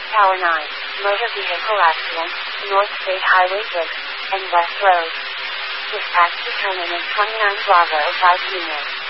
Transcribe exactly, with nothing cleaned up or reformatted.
Tower nine, motor vehicle accident, North State Highway six, and West Road. Dispatch determinant twenty-nine Bravo five units.